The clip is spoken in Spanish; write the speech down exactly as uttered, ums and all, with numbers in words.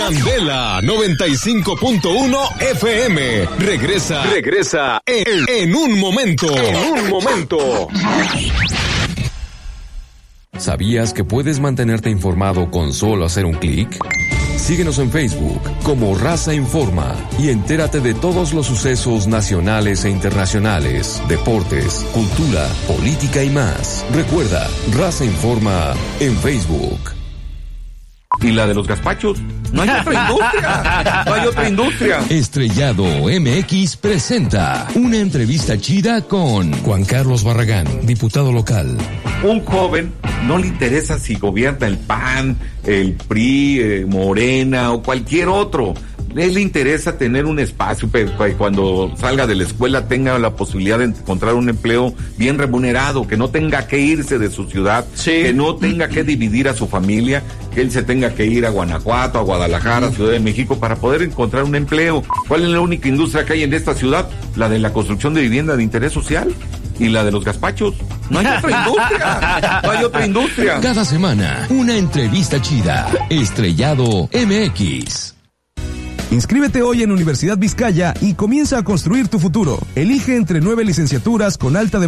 Candela noventa y cinco punto uno F M. Regresa, regresa en, en un momento. En un momento. ¿Sabías que puedes mantenerte informado con solo hacer un clic? Síguenos en Facebook como Raza Informa y entérate de todos los sucesos nacionales e internacionales, deportes, cultura, política y más. Recuerda, Raza Informa en Facebook. ¿Y la de los gazpachos? No hay otra industria. No hay otra industria. Estrellado M X presenta una entrevista chida con Juan Carlos Barragán, diputado local. Un joven no le interesa si gobierna el P A N, el P R I, eh, Morena o cualquier otro. A él le interesa tener un espacio que cuando salga de la escuela tenga la posibilidad de encontrar un empleo bien remunerado, que no tenga que irse de su ciudad, sí. que no tenga que dividir a su familia, que él se tenga que ir a Guanajuato, a Guadalajara, a Ciudad de México para poder encontrar un empleo. ¿Cuál es la única industria que hay en esta ciudad? La de la construcción de vivienda de interés social. Y la de los gazpachos. No hay otra industria. No hay otra industria. Cada semana, una entrevista chida. Estrellado M X. Inscríbete hoy en Universidad Vizcaya y comienza a construir tu futuro. Elige entre nueve licenciaturas con alta